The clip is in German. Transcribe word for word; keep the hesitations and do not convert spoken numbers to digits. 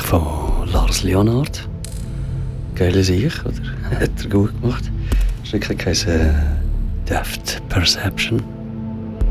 von Lars Leonard. Geile Sicht, oder? Hat er gut gemacht. Das ist wirklich kein äh, Deft Perception.